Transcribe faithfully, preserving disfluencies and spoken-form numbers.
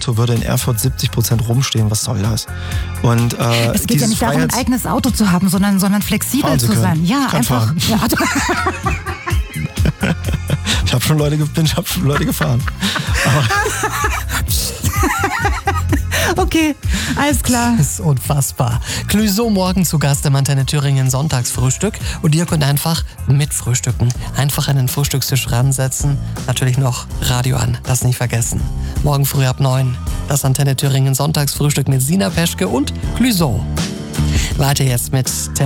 Auto würde in Erfurt siebzig Prozent rumstehen. Was soll das? Und, äh, es geht ja nicht darum, ein eigenes Auto zu haben, sondern, sondern flexibel zu sein. Ja, einfach. Ja, ich habe schon Leute, bin, ich hab schon Leute gefahren. Okay, alles klar. Das ist unfassbar. Clouseau morgen zu Gast im Antenne Thüringen Sonntagsfrühstück. Und ihr könnt einfach mitfrühstücken. Einfach an den Frühstückstisch ransetzen. Natürlich noch Radio an, das nicht vergessen. Morgen früh ab neun. Das Antenne Thüringen Sonntagsfrühstück mit Sina Peschke und Clouseau. Weiter jetzt mit